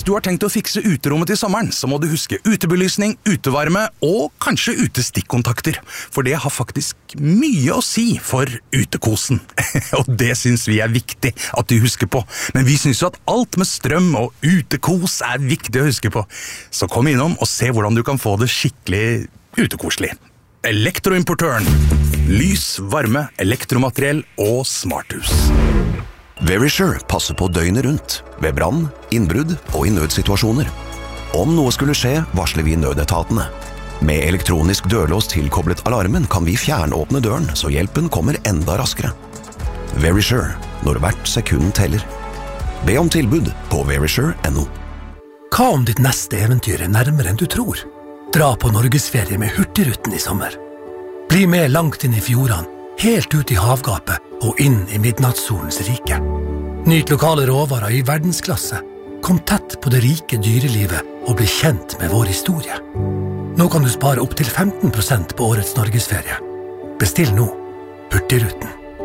du har tenkt å fikse uterommet til sommeren, så må du huske utebelysning, utevarme og kanskje utestikkontakter. For det har faktisk mye å si for utekosen. Og det synes vi er viktig at du husker på. Men vi synes jo at alt med strøm og utekos er viktig å huske på. Så kom innom og se hvordan du kan få det skikkelig utekoselig. Elektroimportøren. Lys, varme, elektromateriell og smarthus. Verisure passer på døgnet rundt, ved brann, innbrudd og i nødsituasjoner. Om noe skulle skje, varsler vi nødetatene. Med elektronisk dørlås tilkoblet alarmen kan vi fjernåpne døren, så hjelpen kommer enda raskere. Verisure, når hvert sekund teller. Be om tilbud på verisure.no. Hva om ditt neste eventyr er nærmere enn du tror? Dra på Norgesferie med Hurtigruten i sommer. Bli med langt inn i fjordene, helt ut i havgapet og inn i midnattssolens rike. Nyt lokale råvarer i verdensklasse. Kom tett på det rike dyrelivet og bli kjent med vår historie. Nå kan du spare opp til 15% på årets Norgesferie. Bestill nå. Hurtigruten.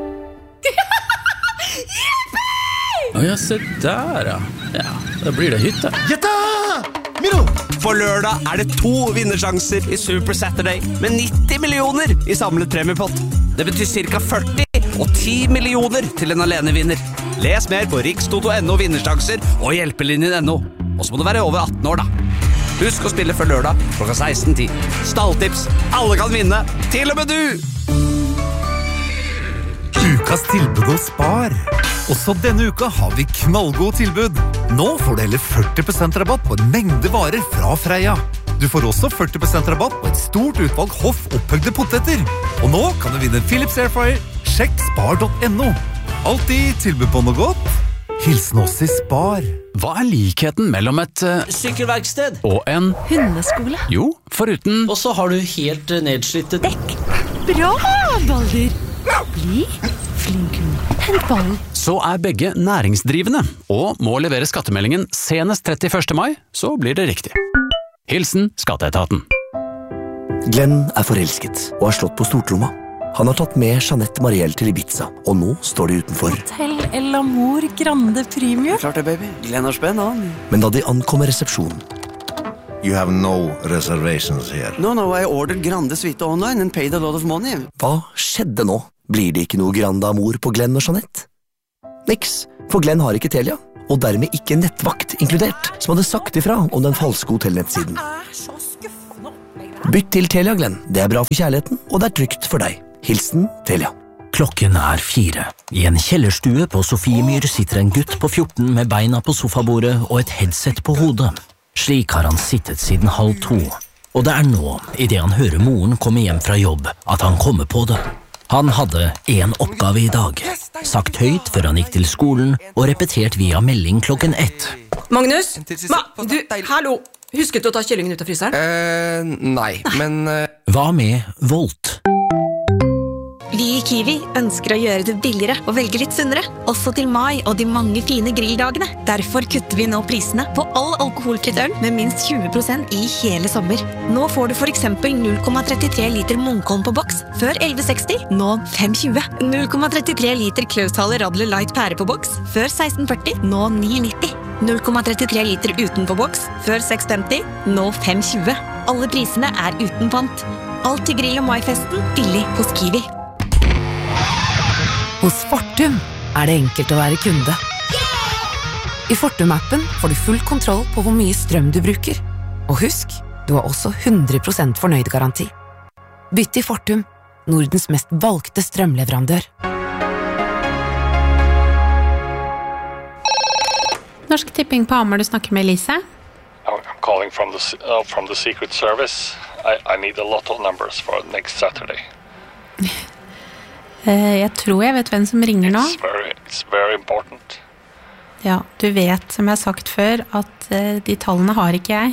Ja, se der, ja. Ja, da blir det hytte. Gjetta! Miro! For lørdag er det 2 vinnersjanser i Super Saturday med 90 millioner i samlet premiepott. Det betyr cirka 40 og 10 millioner til en alenevinner. Les mer på rikstoto.no vinnersjanser og hjelpelinjen.no. Og så må du være over 18 år da. Husk å spille for lørdag klokka 16:10. Stalltips, alle kan vinne, til og med du! Ukas tilbud og spar. Også denne uka har vi knallgod tilbud. Nå får du heller 40% rabatt på en mengde varer fra Freia. Du får også 40% rabatt på et stort utvalg Hoff opphøgde poteter. Og nå kan du vinne Philips Airfryer. Sjekk spar.no. Alltid tilbud på noe godt. Hilsen oss i Spar. Hva er likheten mellom et Sykkelverksted. og en Hundeskole. Jo, foruten Og så har du helt nedslitte Dekk. Bra, Balder. Bli flink hund. Hent ballen. så er begge næringsdrivende og må levere skattemeldingen senest 31. mai, så blir det riktig. Hilsen Skatteetaten. Glenn er forelsket og har slått på stortromma. Han har tatt med Jeanette Marielle til Ibiza, og nå står de utenfor. Hotel El Amor Grande Premium. Klart det, baby. Glenn har spenn, han. Men da de ankommer resepsjonen, You have no reservations here. No, I ordered Grande Suite online and paid a lot of money. hva skjedde nå? Blir det ikke noe Grande Amor på Glenn og Jeanette? Niks, for Glenn har ikke Telia, og dermed ikke nettvakt inkludert, som hadde sagt ifra om den falske hotellnettsiden. Bytt til Telia, Glenn. Det er bra for kjærligheten, og det er trygt for deg. Hilsen Telia. Klokken er 4. I en kjellerstue på Sofiemyr sitter en gutt på 14 med beina på sofabordet og et headset på hodet. Slik har han sittet siden 1:30, og det er nå, i det han hører moren komme hjem fra jobb, at han kommer på det. Han hadde en oppgave i dag, sagt høyt før han gikk til skolen og repetert via melding klokken 1. Magnus? Hallo! Husket du å ta kyllingen ut av fryseren? Nei, men... Hva med Volt? Vi i Kiwi ønsker å gjøre det billigere og velge litt sunnere, også til mai og de mange fine grilldagene. Derfor kutter vi nå prisene på all alkoholfritt øl med minst 20% i hele sommer. Nå får du for eksempel 0,33 liter Munkholm på boks, før 11,60, nå 5,20. 0,33 liter Klausthaler Radler Light pære på boks, før 16,40, nå 9,90. 0,33 liter uten på boks, før 6,50, nå 5,20. Alle prisene er uten pant. Alt til grill- og maifesten, billig hos Kiwi. Hos Fortum er det enkelt å være kunde. I Fortum-appen får du full kontroll på hvor mye strøm du bruker. Og husk, du har også 100% fornøyd garanti. Bytt til Fortum, Nordens mest valgte strømleverandør. Norsk Tipping på Hamar, du snakker med Elise. I'm calling from the Secret Service. I need a lot of numbers for next Saturday. Jeg tror jeg vet hvem som ringer nå. It's very important. Ja, du vet, som jeg har sagt før, at de tallene har ikke jeg.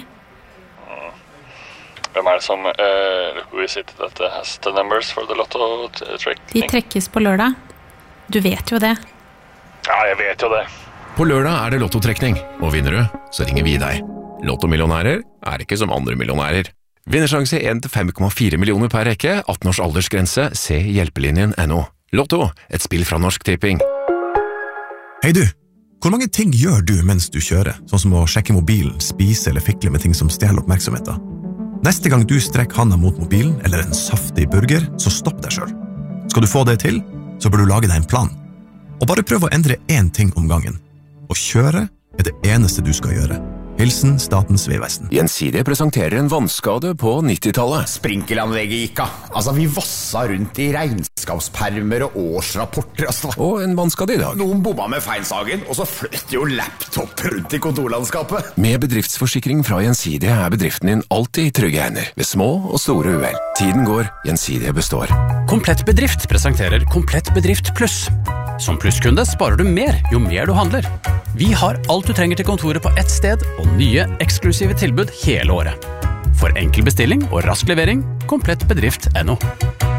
Hvem er det som, who is it that has the numbers for the lotto trick? De trekkes på lørdag. Du vet jo det. Ja, jeg vet jo det. På lørdag er det lottotrekning, og vinner du, så ringer vi deg. Lottomillionærer er ikke som andre millionærer. Vinnersjanse 1-5,4 millioner per rekke, 18 års aldersgrense, se hjelpelinjen.no. Lotto, et spill fra Norsk Tipping. Hei du, Hvor mange ting gjør du mens du kjører, sånn som å sjekke mobilen, spise eller fikle med ting som stjeler oppmerksomheten? Neste gang du strekker handa mot mobilen eller en saftig burger, så stopp deg selv. Skal du få det til, så bør du lage deg en plan. Og bare prøv å endre én ting om gangen. Å kjøre er det eneste du skal gjøre. Hilsen Statens Vegvesen. Gjensidige presenterer en vannskade på 90-tallet. Sprinkelanlegget gikk av. Altså, vi vassa rundt i regnskapspermer og årsrapporter. Og en vannskade i dag. Noen bomma med feilsagen, og så fløt jo laptop rundt i kontorlandskapet. Med bedriftsforsikring fra Gjensidige er bedriften din alltid i trygge hender, ved små og store uhell. Tiden går, Gjensidige består. Komplett Bedrift presenterer Komplett Bedrift Pluss. Som plusskunde sparer du mer jo mer du handler. Vi har alt du trenger til kontoret på ett sted, og nye, eksklusive tilbud hele året. For enkel bestilling og rask levering, komplettbedrift.no.